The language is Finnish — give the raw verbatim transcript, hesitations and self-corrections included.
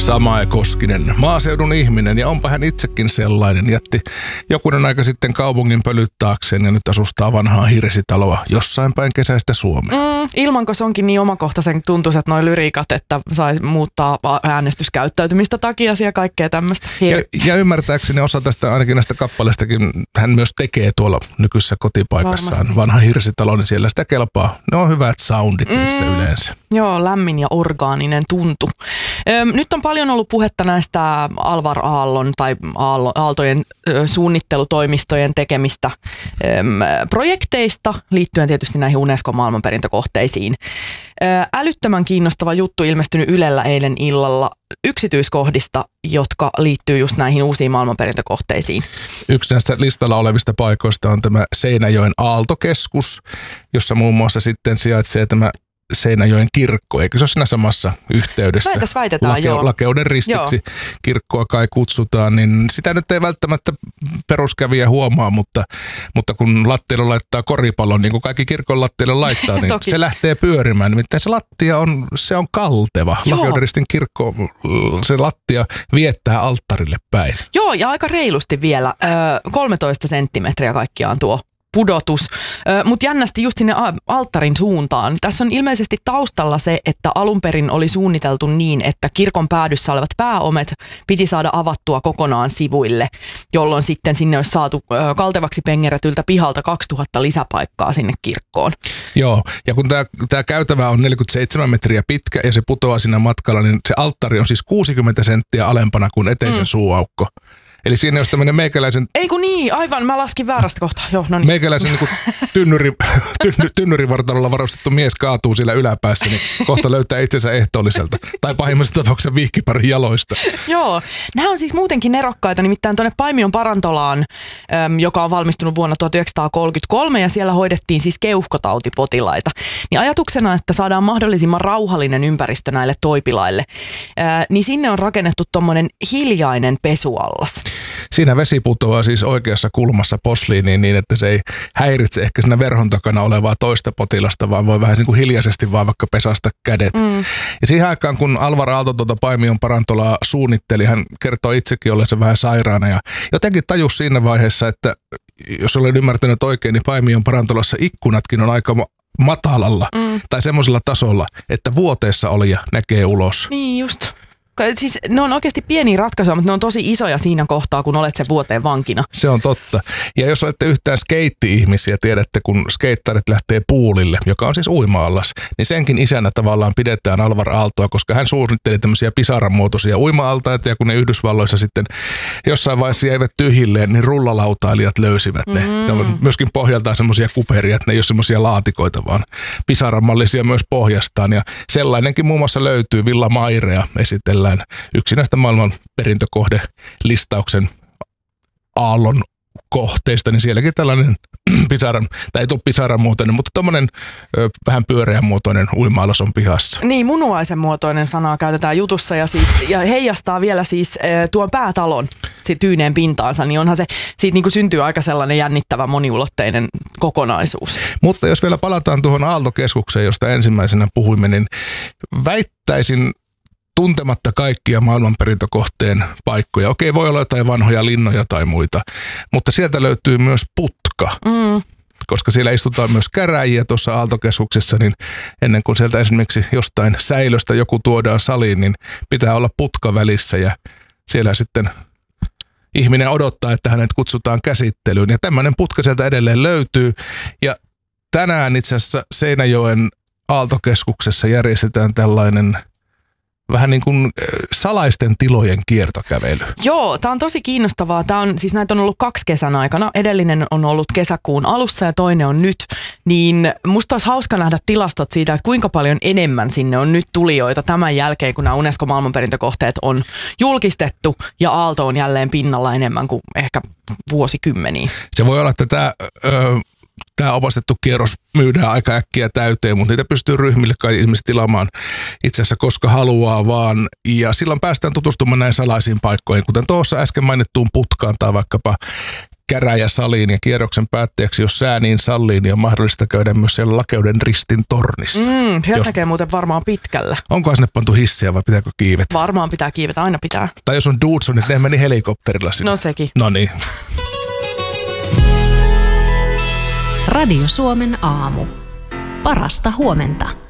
Samae Koskinen, maaseudun ihminen, ja onpa hän itsekin sellainen. Jätti jokunen aika sitten kaupungin pölyt taakseen ja nyt asustaa vanhaa hirsitaloa jossain päin kesäistä Suomea. Mm, ilmanko se onkin niin omakohtaisen tuntuiset noi lyriikat, että sai muuttaa äänestyskäyttäytymistä takia ja kaikkea tämmöistä. Ja, ja ymmärtääkseni osa tästä, ainakin näistä kappaleistakin, hän myös tekee tuolla nykyisessä kotipaikassaan. Varmasti. Vanha hirsitalo, niin siellä sitä kelpaa. Ne on hyvät soundit niissä mm, yleensä. Joo, lämmin ja orgaaninen tuntu. Öm, nyt on paljon ollut puhetta näistä Alvar Aallon tai Aallo, Aaltojen ö, suunnittelutoimistojen tekemistä öm, projekteista liittyen tietysti näihin Unescon maailmanperintökohteisiin. Ö, älyttömän kiinnostava juttu ilmestynyt Ylellä eilen illalla yksityiskohdista, jotka liittyy just näihin uusiin maailmanperintökohteisiin. Yksi näistä listalla olevista paikoista on tämä Seinäjoen Aaltokeskus, jossa muun muassa sitten sijaitsee tämä Seinäjoen kirkko, eikö se ole siinä samassa yhteydessä? Väitäs väitetään, Lake, joo. Lakeuden ristiksi joo. Kirkkoa kai kutsutaan, niin sitä nyt ei välttämättä peruskävijä huomaa, mutta, mutta kun lattialle laittaa koripallon, niin kuin kaikki kirkon lattialle laittaa, niin se lähtee pyörimään. Nimittäin se lattia on, se on kalteva. Joo. Lakeuden ristin kirkko, se lattia viettää alttarille päin. Joo, ja aika reilusti vielä. kolmetoista senttimetriä kaikkiaan tuo pudotus, mutta jännästi just sinne alttarin suuntaan. Tässä on ilmeisesti taustalla se, että alun perin oli suunniteltu niin, että kirkon päädyssä olevat pääomet piti saada avattua kokonaan sivuille, jolloin sitten sinne olisi saatu kaltevaksi pengerätyltä pihalta kaksituhatta lisäpaikkaa sinne kirkkoon. Joo, ja kun tämä käytävä on neljäkymmentäseitsemän metriä pitkä ja se putoaa siinä matkalla, niin se alttari on siis kuusikymmentä senttiä alempana kuin eteisen mm. suuaukko. Eli siinä jos tämmöinen meikäläisen... Ei kun niin, aivan, mä laskin väärästä kohtaa. Joo, no niin. Meikäläisen niin kuin tynnyri, tynny, tynnyrivartalolla varustettu mies kaatuu siellä yläpäässä, niin kohta löytää itsensä ehtoolliselta. Tai pahimmassa tapauksessa vihkiparin jaloista. Joo, nämä on siis muutenkin erokkaita, nimittäin tuonne Paimion Parantolaan, äm, joka on valmistunut vuonna tuhatyhdeksänsataakolmekymmentäkolme, ja siellä hoidettiin siis keuhkotautipotilaita. Niin ajatuksena, että saadaan mahdollisimman rauhallinen ympäristö näille toipilaille, ää, niin sinne on rakennettu tommonen hiljainen pesuallas. Siinä vesi putoaa siis oikeassa kulmassa posliiniin niin, että se ei häiritse ehkä siinä verhon takana olevaa toista potilasta, vaan voi vähän niin kuin hiljaisesti vaan vaikka pesasta kädet. Mm. Ja siihen aikaan, kun Alvar Aalto tuota Paimion Parantolaa suunnitteli, hän kertoi itsekin olleensa vähän sairaana ja jotenkin tajus siinä vaiheessa, että jos olen ymmärtänyt oikein, niin Paimion Parantolassa ikkunatkin on aika matalalla mm. tai semmoisella tasolla, että vuoteessa olija näkee ulos. Niin just. Siis ne on oikeasti pieniä ratkaisuja, mutta ne on tosi isoja siinä kohtaa, kun olet sen vuoteen vankina. Se on totta. Ja jos olette yhtään skeitti-ihmisiä, tiedätte, kun skeittarit lähtee puulille, joka on siis uima-allas, niin senkin isänä tavallaan pidetään Alvar Aaltoa, koska hän suunnitteli tämmöisiä pisaranmuotoisia uima-altaita, ja kun ne Yhdysvalloissa sitten jossain vaiheessa jäivät tyhjilleen, niin rullalautailijat löysivät ne. Mm. Ne on myöskin pohjaltaan semmoisia kuperia, että ne ei ole semmoisia laatikoita, vaan pisaranmallisia myös pohjastaan. Ja sellainenkin muun muassa löytyy, Villa Mairea esitellään yksi näistä maailman perintökohdelistauksen aallon kohteista, niin sielläkin tällainen pisaran, tai ei tule pisaran muotoinen, mutta tommoinen ö, vähän pyöreän muotoinen uima-allas on pihassa. Niin, munuaisen muotoinen sanaa käytetään jutussa ja, siis, ja heijastaa vielä siis e, tuon päätalon tyyneen pintaansa, niin onhan se, siitä niin kuin syntyy aika sellainen jännittävä moniulotteinen kokonaisuus. Mutta jos vielä palataan tuohon Aaltokeskukseen, josta ensimmäisenä puhuimme, niin väittäisin tuntematta kaikkia maailmanperintökohteen paikkoja. Okei, voi olla jotain vanhoja linnoja tai muita, mutta sieltä löytyy myös putka. Mm. Koska siellä istutaan myös käräjiä tuossa Aaltokeskuksessa, niin ennen kuin sieltä esimerkiksi jostain säilöstä joku tuodaan saliin, niin pitää olla putka välissä ja siellä sitten ihminen odottaa, että hänet kutsutaan käsittelyyn. Ja tämmöinen putka sieltä edelleen löytyy. Ja tänään itse asiassa Seinäjoen Aaltokeskuksessa järjestetään tällainen vähän niin kuin salaisten tilojen kiertokävely. Joo, tämä on tosi kiinnostavaa. Tämä on, siis näitä on ollut kaksi kesän aikana. Edellinen on ollut kesäkuun alussa ja toinen on nyt. Niin musta olisi hauska nähdä tilastot siitä, että kuinka paljon enemmän sinne on nyt tulijoita tämän jälkeen, kun nämä Unescon maailmanperintökohteet on julkistettu ja Aalto on jälleen pinnalla enemmän kuin ehkä vuosikymmeniä. Se voi olla, että tämä... Öö, Tämä opastettu kierros myydään aika äkkiä täyteen, mutta niitä pystyy ryhmille kai ihmiset tilaamaan itse asiassa koska haluaa vaan. Ja silloin päästään tutustumaan näin salaisiin paikkoihin, kuten tuossa äsken mainittuun putkaan tai vaikkapa käräjäsaliin ja kierroksen päätteeksi, jos sää niin sallii, niin on mahdollista käydä myös siellä Lakeuden ristin tornissa. Mm, sieltä jos... näkee muuten varmaan pitkällä. Onko sinne pantu hissiä vai pitääkö kiivetä? Varmaan pitää kiivetä, aina pitää. Tai jos on Dudson, niin ne meni helikopterilla sinne. No sekin. No niin. Radio Suomen aamu. Parasta huomenta.